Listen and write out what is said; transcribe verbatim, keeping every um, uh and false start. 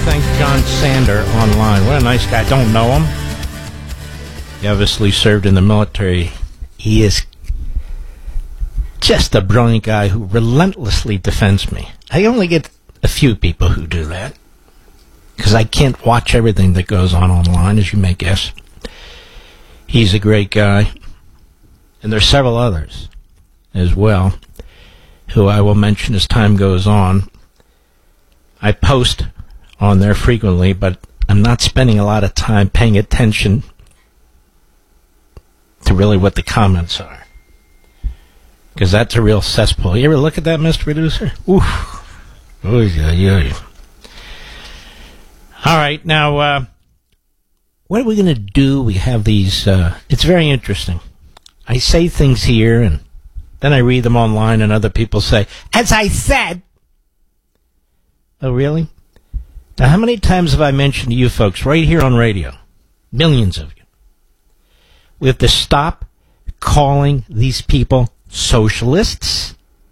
thank John Sander online. What a nice guy. I don't know him. He obviously served in the military. He is just a brilliant guy who relentlessly defends me. I only get a few people who do that because I can't watch everything that goes on online, as you may guess. He's a great guy. And there's several others as well who I will mention as time goes on. I post on there frequently, but I'm not spending a lot of time paying attention to really what the comments are, because that's a real cesspool. You ever look at that, Mister Producer? Oof. Oh, yeah, yeah. All right, now, uh, what are we going to do? We have these, uh, it's very interesting. I say things here, and then I read them online, and other people say, as I said. Oh, really? Now, how many times have I mentioned to you folks right here on radio? Millions of you. We have to stop calling these people socialists.